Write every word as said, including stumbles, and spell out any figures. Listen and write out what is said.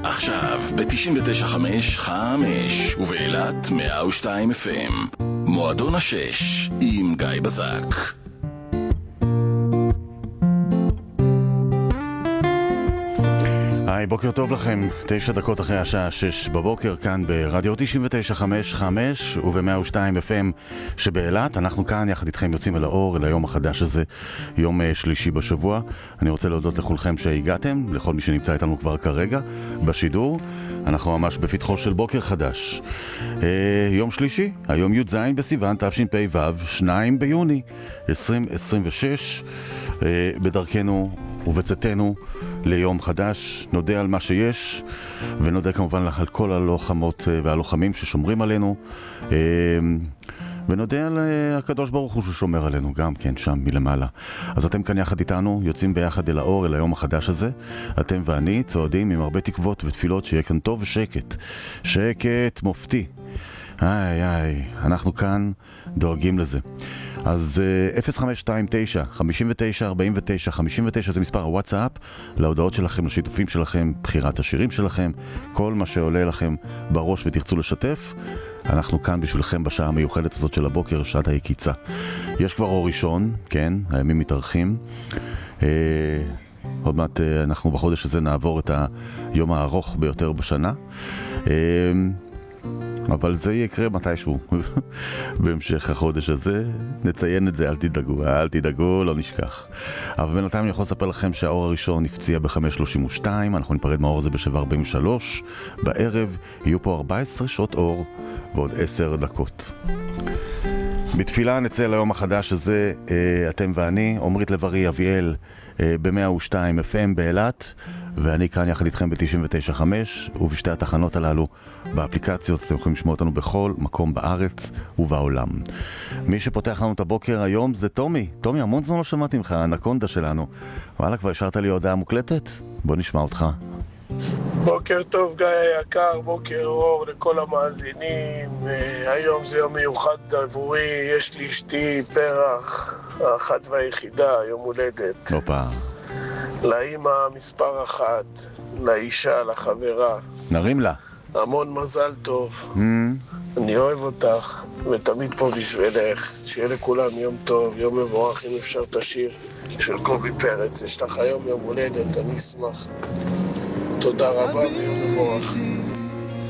עכשיו ב-תשעים ותשע נקודה חמש חמש ובאילת מאה ושתיים אף אם. מועדון השש עם גיא בזק. היי, בוקר טוב לכם. תשע דקות אחרי השעה שש בבוקר כאן ברדיו תשעים ותשע נקודה חמש חמש וב-מאה ושתיים אף אם שבאילת. אנחנו כאן יחד איתכם יוצאים אל האור, אל היום החדש הזה, יום שלישי בשבוע. אני רוצה להודות לכולכם שהגעתם, לכל מי שנמצא איתנו כבר כרגע בשידור. אנחנו ממש בפתחו של בוקר חדש. אה, יום שלישי, היום י' ז' בסיוון תשפ"ו, שניים ביוני עשרים עשרים ושש. אה, בדרכנו ובצאתנו ליום חדש, נודה על מה שיש, ונודה כמובן על כל הלוחמות והלוחמים ששומרים עלינו, ונודה על הקדוש ברוך הוא ששומר עלינו גם כן שם מלמעלה. אז אתם כאן יחד איתנו, יוצאים ביחד אל האור, אל היום החדש הזה. אתם ואני צועדים עם הרבה תקוות ותפילות שיהיה כאן טוב ושקט, שקט מופתי. איי איי, אנחנו כאן דואגים לזה. אז אפס חמש שתיים תשע חמש תשע ארבע תשע חמש תשע זה מספר הוואטסאפ להודעות שלכם, לשיתופים שלכם, בחירת השירים שלכם, כל מה שעולה לכם בראש ותרצו לשתף. אנחנו כאן בשבילכם בשעה המיוחדת הזאת של הבוקר, שעת היקיצה. יש כבר אור ראשון, כן, הימים מתארחים. אה, עוד מעט אנחנו בחודש הזה נעבור את היום הארוך ביותר בשנה. אה, אבל זה יקרה מתישהו בהמשך החודש הזה, נציין את זה, אל תדאגו, אל תדאגו, לא נשכח. אבל בינתיים אני יכול לספר לכם שהאור הראשון נפציע ב-חמש שלושים ושתיים, אנחנו ניפרד מהאור הזה ב-שבע ארבעים ושלוש, בערב יהיו פה ארבע עשרה שעות אור ועוד עשר דקות. בתפילה נצא ליום החדש הזה, אתם ואני, עומרית לב-ארי, אביאל, ב-מאה ושתיים אף אם באילת, ואני כאן יחד איתכם ב-תשעים ותשע נקודה חמש, ובשתי התחנות הללו באפליקציות אתם יכולים לשמוע אותנו בכל מקום בארץ ובעולם. מי שפותח לנו את הבוקר היום זה תומי. תומי, המון זמן לא שמעתי ממך, האנקונדה שלנו. וואלה, כבר השארת לי הודעה מוקלטת? בוא נשמע אותך. בוקר טוב גיא היקר, בוקר אור לכל המאזינים. היום זה יום מיוחד עבורי, יש לי אשתי פרח, האחת והיחידה, יום הולדת. אופה. לאמא מספר אחת, לאישה, לחברה. נרים לה. המון מזל טוב. Mm. אני אוהב אותך, ותמיד פה בשבילך. שיהיה לכולם יום טוב, יום מבורך, אם אפשר את השיר של קובי פרץ. יש לך היום יום הולדת, אני אשמח. תודה רבה ויום מבורך.